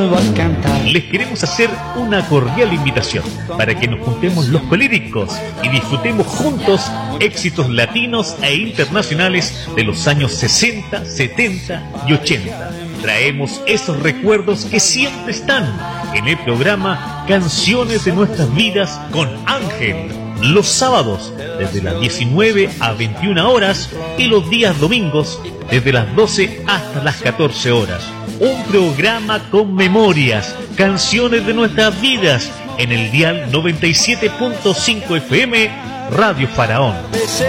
Les queremos hacer una cordial invitación para que nos juntemos los colíricos y disfrutemos juntos éxitos latinos e internacionales de los años 60, 70 y 80. Traemos esos recuerdos que siempre están en el programa Canciones de Nuestras Vidas con Ángel. Los sábados desde las 19 a 21 horas y los días domingos desde las 12 hasta las 14 horas. Un programa con memorias, canciones de nuestras vidas en el dial 97.5 FM Radio Faraón.